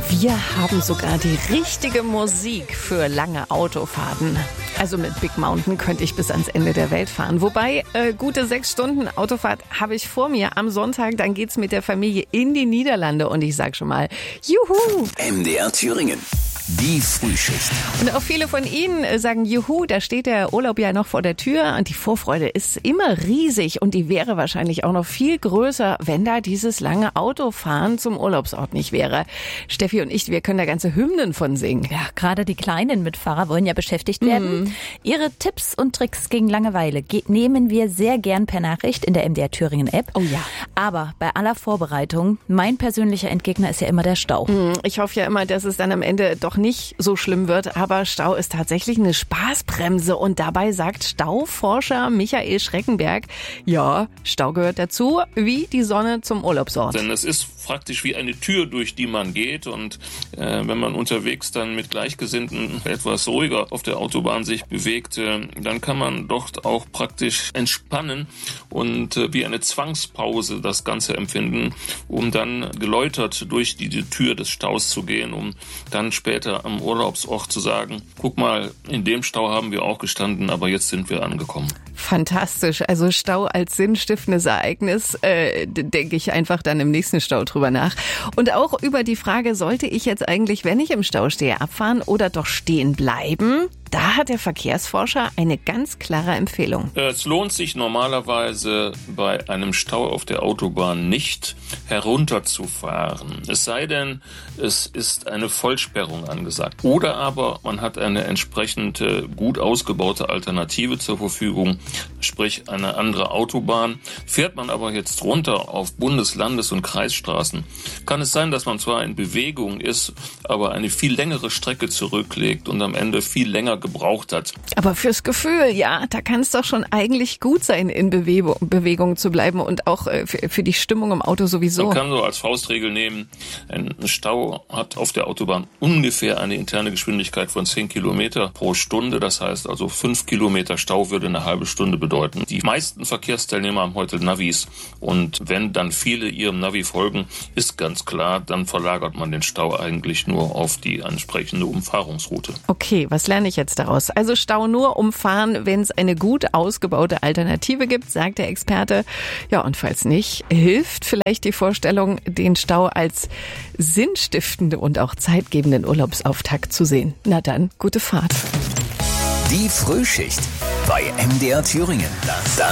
Wir haben sogar die richtige Musik für lange Autofahrten. Also mit Big Mountain könnte ich bis ans Ende der Welt fahren. Wobei, gute 6 Stunden Autofahrt habe ich vor mir. Am Sonntag, dann geht's mit der Familie in die Niederlande. Und ich sag schon mal, juhu! MDR Thüringen. Die Frühschicht. Und auch viele von Ihnen sagen, juhu, da steht der Urlaub ja noch vor der Tür und die Vorfreude ist immer riesig und die wäre wahrscheinlich auch noch viel größer, wenn da dieses lange Autofahren zum Urlaubsort nicht wäre. Steffi und ich, wir können da ganze Hymnen von singen. Ja, gerade die kleinen Mitfahrer wollen ja beschäftigt werden. Ihre Tipps und Tricks gegen Langeweile nehmen wir sehr gern per Nachricht in der MDR Thüringen App. Oh ja. Aber bei aller Vorbereitung, mein persönlicher Endgegner ist ja immer der Stau. Ich hoffe ja immer, dass es dann am Ende doch nicht so schlimm wird, aber Stau ist tatsächlich eine Spaßbremse und dabei sagt Stauforscher Michael Schreckenberg, ja, Stau gehört dazu, wie die Sonne zum Urlaubsort. Denn es ist praktisch wie eine Tür, durch die man geht und wenn man unterwegs dann mit Gleichgesinnten etwas ruhiger auf der Autobahn sich bewegt, dann kann man dort auch praktisch entspannen und wie eine Zwangspause das Ganze empfinden, um dann geläutert durch die Tür des Staus zu gehen, um dann später am Urlaubsort zu sagen, guck mal, in dem Stau haben wir auch gestanden, aber jetzt sind wir angekommen. Fantastisch. Also Stau als sinnstiftendes Ereignis, denke ich einfach dann im nächsten Stau drüber nach. Und auch über die Frage, sollte ich jetzt eigentlich, wenn ich im Stau stehe, abfahren oder doch stehen bleiben? Da hat der Verkehrsforscher eine ganz klare Empfehlung. Es lohnt sich normalerweise bei einem Stau auf der Autobahn nicht herunterzufahren. Es sei denn, es ist eine Vollsperrung angesagt. Oder aber man hat eine entsprechend gut ausgebaute Alternative zur Verfügung, sprich eine andere Autobahn. Fährt man aber jetzt runter auf Bundes-, Landes- und Kreisstraßen, kann es sein, dass man zwar in Bewegung ist, aber eine viel längere Strecke zurücklegt und am Ende viel länger gebraucht hat. Aber fürs Gefühl, ja, da kann es doch schon eigentlich gut sein, in Bewegung zu bleiben und auch für die Stimmung im Auto sowieso. Man kann so als Faustregel nehmen, ein Stau hat auf der Autobahn ungefähr eine interne Geschwindigkeit von 10 Kilometer pro Stunde. Das heißt also 5 Kilometer Stau würde eine halbe Stunde bedeuten. Die meisten Verkehrsteilnehmer haben heute Navis und wenn dann viele ihrem Navi folgen, ist ganz klar, dann verlagert man den Stau eigentlich nur auf die entsprechende Umfahrungsroute. Okay, was lerne ich jetzt daraus? Also Stau nur umfahren, wenn es eine gut ausgebaute Alternative gibt, sagt der Experte. Ja, und falls nicht, hilft vielleicht die Vorstellung, den Stau als sinnstiftende und auch zeitgebenden Urlaubsauftakt zu sehen. Na dann, gute Fahrt. Die Frühschicht bei MDR Thüringen.